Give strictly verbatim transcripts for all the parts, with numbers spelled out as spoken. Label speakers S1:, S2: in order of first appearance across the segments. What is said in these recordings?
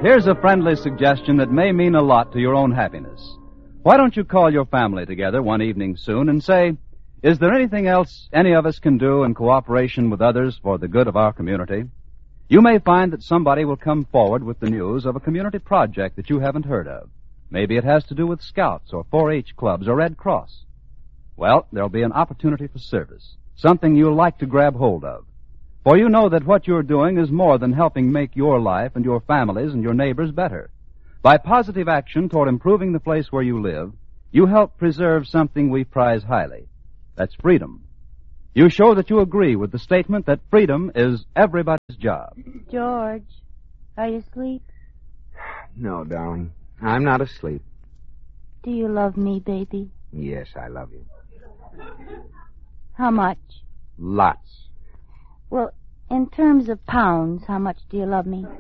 S1: Here's a friendly suggestion that may mean a lot to your own happiness. Why don't you call your family together one evening soon and say, is there anything else any of us can do in cooperation with others for the good of our community? You may find that somebody will come forward with the news of a community project that you haven't heard of. Maybe it has to do with Scouts or four H clubs or Red Cross. Well, there'll be an opportunity for service, something you'll like to grab hold of. For you know that what you're doing is more than helping make your life and your families and your neighbors better. By positive action toward improving the place where you live, you help preserve something we prize highly. That's freedom. You show that you agree with the statement that freedom is everybody's job.
S2: George, are you asleep?
S3: No, darling. I'm not asleep.
S2: Do you love me, baby?
S3: Yes, I love you.
S2: How much?
S3: Lots.
S2: Well, in terms of pounds, how much do you love me?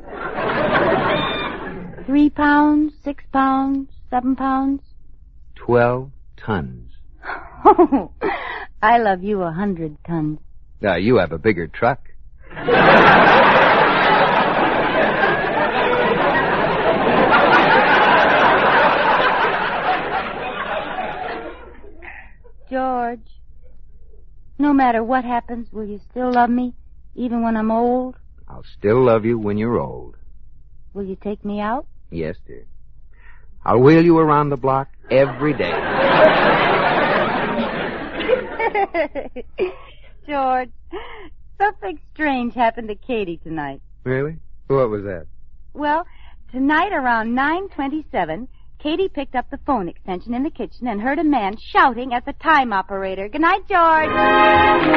S2: Three pounds, six pounds, seven pounds?
S3: Twelve tons.
S2: Oh, I love you a hundred tons.
S3: Uh, you have a bigger truck.
S2: George, no matter what happens, will you still love me, even when I'm old?
S3: I'll still love you when you're old.
S2: Will you take me out?
S3: Yes, dear. I'll wheel you around the block every day.
S2: George, something strange happened to Katie tonight.
S3: Really? What was that?
S2: Well, tonight around nine twenty-seven, Katie picked up the phone extension in the kitchen and heard a man shouting at the time operator. Good night, George.